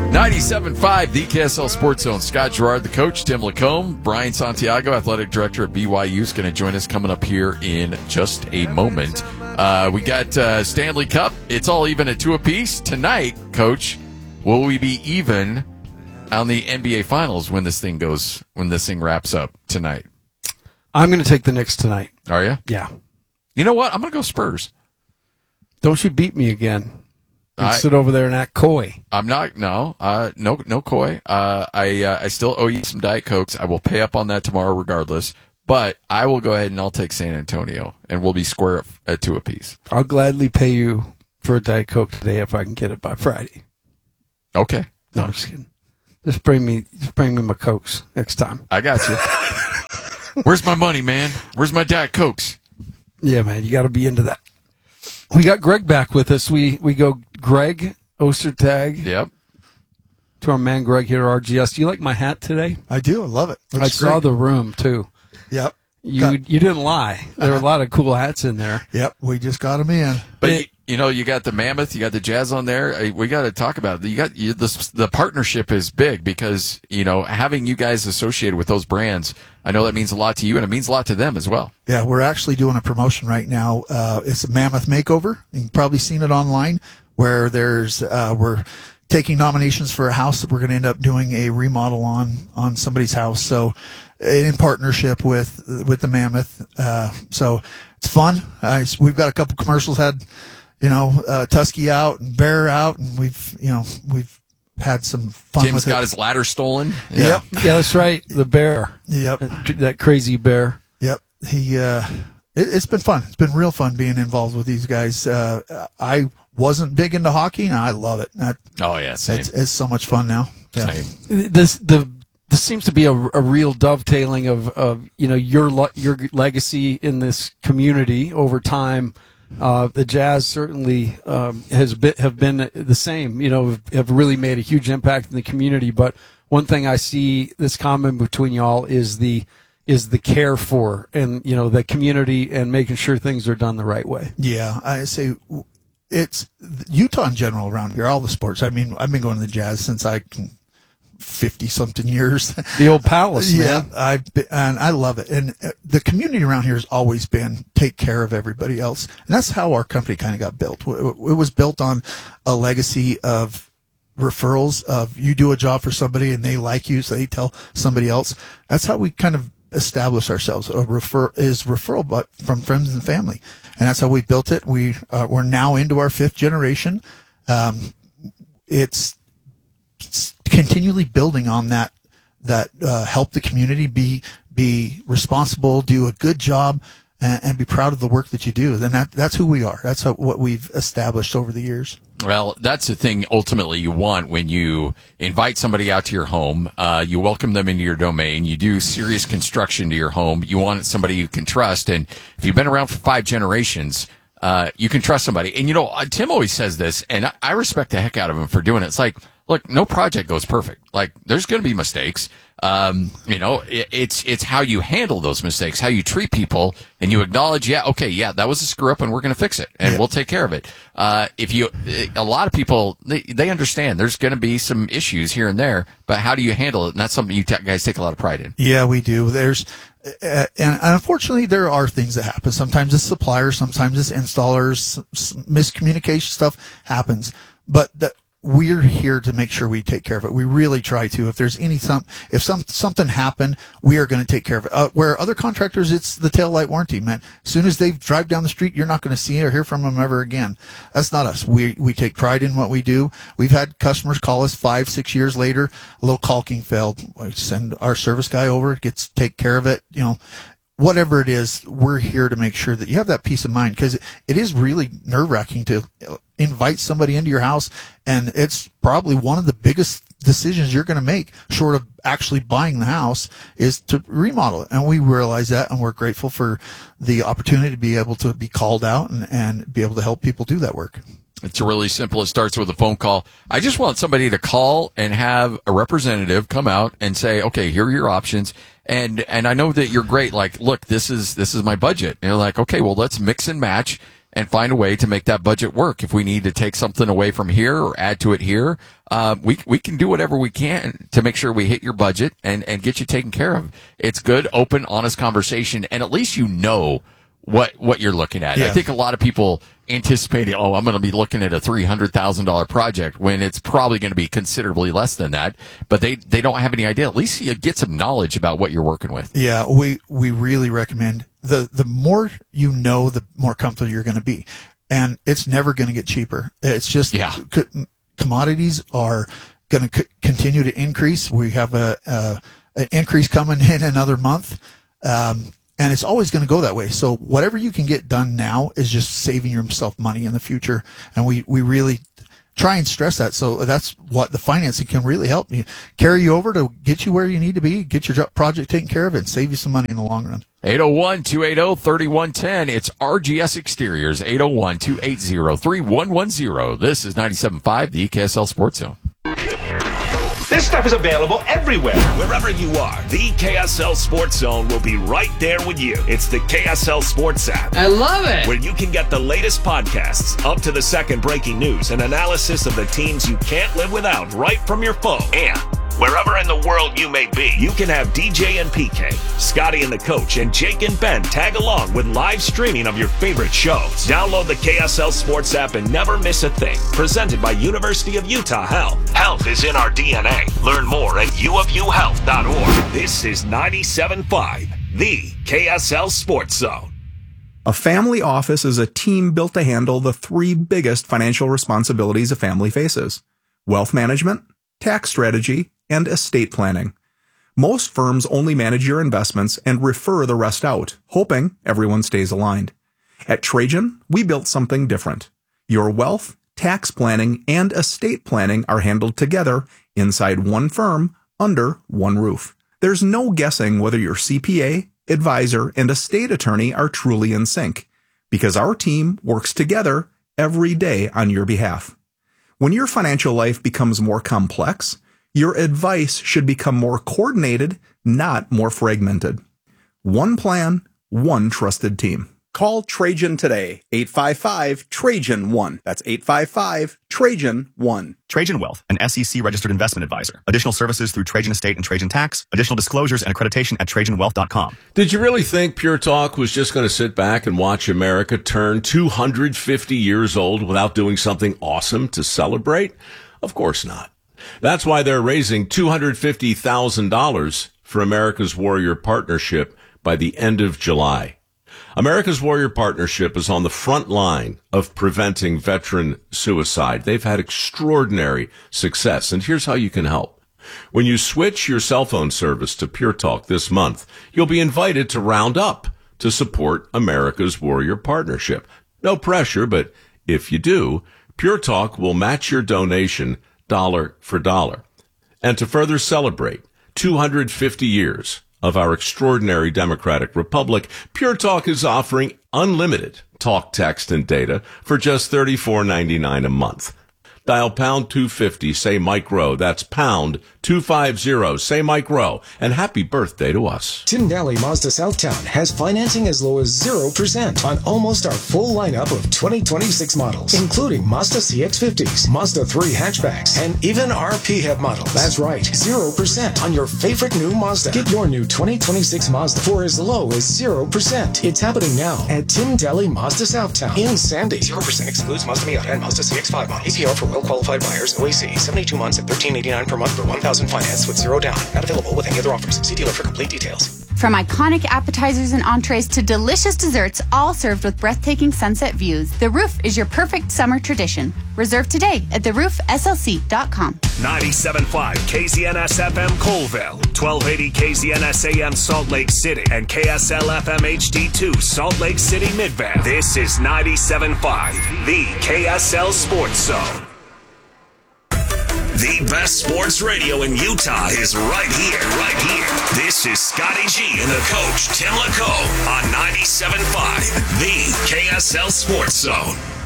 97.5, the KSL Sports Zone. Scott Gerard, the coach. Tim Lacombe. Brian Santiago, athletic director at BYU, is going to join us coming up here in just a moment. We got Stanley Cup. It's all even at 2 apiece. Tonight, Coach, will we be even on the NBA Finals when this thing wraps up tonight? I'm going to take the Knicks tonight. Are you? Yeah. You know what? I'm going to go Spurs. Don't you beat me again. Sit over there and act coy. I'm not. No coy. I still owe you some Diet Cokes. I will pay up on that tomorrow regardless. But I will go ahead and I'll take San Antonio, and we'll be square at 2 apiece. I'll gladly pay you for a Diet Coke today if I can get it by Friday. Okay. No, I'm just kidding. Just bring me my Cokes next time. I got you. Where's my money, man? Where's my Diet Cokes? Yeah, man, you got to be into that. We got Greg back with us. We go Greg Ostertag. Yep. To our man Greg here at RGS. Do you like my hat today? I do. I love it. I saw the room too. Yep. You didn't lie. There were a lot of cool hats in there. Yep. We just got them in. But you got the Mammoth, you got the Jazz on there. We got to talk about it. The partnership is big because having you guys associated with those brands. I know that means a lot to you, and it means a lot to them as well. Yeah, we're actually doing a promotion right now. It's a Mammoth Makeover. You've probably seen it online, where we're taking nominations for a house that we're going to end up doing a remodel on somebody's house. So, in partnership with the Mammoth. So it's fun. We've got a couple commercials had, Tusky out and Bear out, and we've had some fun. Tim's with got it. his ladder stolen. Yep. Yeah, that's right. The bear. Yep. That crazy bear. Yep. It's been fun. It's been real fun being involved with these guys. I wasn't big into hockey, and I love it. Same. It's so much fun now. Yeah. Same. This seems to be a real dovetailing of your legacy in this community over time. The Jazz certainly have been the same. Have really made a huge impact in the community. But one thing I see that's common between y'all is the care for and the community and making sure things are done the right way. Yeah, I say it's Utah in general around here. All the sports. I mean, I've been going to the Jazz since I can. 50-something years. The old palace, yeah, man. And I love it. And the community around here has always been take care of everybody else. And that's how our company kind of got built. It was built on a legacy of referrals of you do a job for somebody and they like you, so they tell somebody else. That's how we kind of establish ourselves. Referral, but from friends and family. And that's how we built it. We're now into our 5th generation. It's continually building on that help the community be responsible, do a good job, and be proud of the work that you do. Then that's who we are. That's what we've established over the years. Well, that's the thing ultimately you want when you invite somebody out to your home. You welcome them into your domain. You do serious construction to your home. You want somebody you can trust. And if you've been around for 5 generations, you can trust somebody. And Tim always says this, and I respect the heck out of him for doing it. It's like, look, no project goes perfect. Like, there's going to be mistakes. It's how you handle those mistakes, how you treat people, and you acknowledge, that was a screw up, and we're going to fix it, and we'll take care of it. A lot of people, they understand there's going to be some issues here and there, but how do you handle it? And that's something you guys take a lot of pride in. Yeah, we do. And unfortunately, there are things that happen. Sometimes it's suppliers, sometimes it's installers, miscommunication stuff happens, but we're here to make sure we take care of it. We really try to. If there's something happened, we are going to take care of it. Where other contractors, it's the tail light warranty, man. As soon as they drive down the street, you're not going to see or hear from them ever again. That's not us. We take pride in what we do. We've had customers call us 5-6 years later, a little caulking failed. We send our service guy over, take care of it. Whatever it is, we're here to make sure that you have that peace of mind, because it is really nerve-wracking to invite somebody into your house, and it's probably one of the biggest decisions you're going to make, short of actually buying the house, is to remodel it. And we realize that, and we're grateful for the opportunity to be able to be called out and be able to help people do that work. It's really simple. It starts with a phone call. I just want somebody to call and have a representative come out and say, okay, here are your options. And I know that you're great. Like, look, this is my budget. And you're like, okay, well, let's mix and match and find a way to make that budget work. If we need to take something away from here or add to it here, we can do whatever we can to make sure we hit your budget and get you taken care of. It's good, open, honest conversation, and at least you know what you're looking at. Yeah. I think a lot of people anticipating, I'm going to be looking at a $300,000 project when it's probably going to be considerably less than that, but they don't have any idea. At least you get some knowledge about what you're working with. Yeah, we really recommend the more you know, the more comfortable you're going to be. And it's never going to get cheaper. It's just commodities are going to continue to increase. We have an increase coming in another month. And it's always going to go that way. So whatever you can get done now is just saving yourself money in the future. And we really try and stress that. So that's what the financing can really help you carry you over to get you where you need to be, get your project taken care of, and save you some money in the long run. 801-280-3110. It's RGS Exteriors, 801-280-3110. This is 97.5, the KSL Sports Zone. This stuff is available everywhere. Wherever you are, the KSL Sports Zone will be right there with you. It's the KSL Sports app. I love it. Where you can get the latest podcasts, up to the second breaking news, and analysis of the teams you can't live without right from your phone. And wherever in the world you may be, you can have DJ and PK, Scotty and the coach, and Jake and Ben tag along with live streaming of your favorite shows. Download the KSL Sports app and never miss a thing. Presented by University of Utah Health. Health is in our DNA. Learn more at uofuhealth.org. This is 97.5, the KSL Sports Zone. A family office is a team built to handle the three biggest financial responsibilities a family faces: wealth management, tax strategy, and estate planning. Most firms only manage your investments and refer the rest out, hoping everyone stays aligned. At Trajan, we built something different. Your wealth, tax planning, and estate planning are handled together inside one firm under one roof. There's no guessing whether your CPA, advisor, and estate attorney are truly in sync, because our team works together every day on your behalf. When your financial life becomes more complex, your advice should become more coordinated, not more fragmented. One plan, one trusted team. Call Trajan today, 855-TRAJAN-1. That's 855-TRAJAN-1. Trajan Wealth, an SEC-registered investment advisor. Additional services through Trajan Estate and Trajan Tax. Additional disclosures and accreditation at TrajanWealth.com. Did you really think Pure Talk was just going to sit back and watch America turn 250 years old without doing something awesome to celebrate? Of course not. That's why they're raising $250,000 for America's Warrior Partnership by the end of July. America's Warrior Partnership is on the front line of preventing veteran suicide. They've had extraordinary success, and here's how you can help. When you switch your cell phone service to Pure Talk this month, you'll be invited to round up to support America's Warrior Partnership. No pressure, but if you do, Pure Talk will match your donation dollar for dollar. And to further celebrate 250 years of our extraordinary democratic republic, Pure Talk is offering unlimited talk, text, and data for just $34.99 a month. Dial pound 250, say Mike Rowe. That's pound 250, say Mike Rowe. And happy birthday to us. Tim Daly Mazda Southtown has financing as low as 0% on almost our full lineup of 2026 models, including Mazda CX-50s, Mazda 3 hatchbacks, and even our PHEV models. That's right, 0% on your favorite new Mazda. Get your new 2026 Mazda for as low as 0%. It's happening now at Tim Daly Mazda Southtown in Sandy. 0% excludes Mazda Miata and Mazda CX-5 models. APR for well-qualified buyers. OAC 72 months at $13.89 per month for $1,000 finance with zero down. Not available with any other offers. See dealer for complete details. From iconic appetizers and entrees to delicious desserts, all served with breathtaking sunset views, The Roof is your perfect summer tradition. Reserve today at theroofslc.com. 97.5 KZNS FM Colville, 1280 KZNS AM Salt Lake City, and KSL FM HD2 Salt Lake City Midvale. This is 97.5, the KSL Sports Zone. The best sports radio in Utah is right here, right here. This is Scotty G and the coach, Tim LaCoe, on 97.5, the KSL Sports Zone.